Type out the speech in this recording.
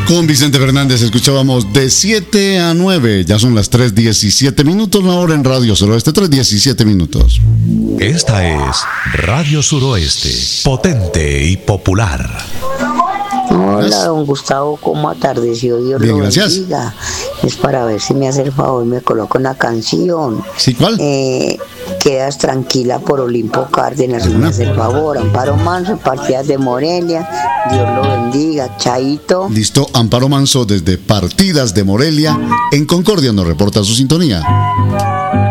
Con Vicente Fernández escuchábamos de 7 a 9. Ya son las 3:17 minutos, ahora en Radio Suroeste, 3:17 minutos. Esta es Radio Suroeste, potente y popular. Hola, don Gustavo, ¿cómo atardeció? Dios Bien, lo gracias. bendiga. Es para ver si me hace el favor y me coloca una canción. ¿Sí, cuál? Quedas tranquila por Olimpo Cárdenas, si me hace el favor. Amparo Manso, Partidas de Morelia. Dios lo bendiga. Chaito. Listo, Amparo Manso desde Partidas de Morelia. En Concordia nos reporta su sintonía.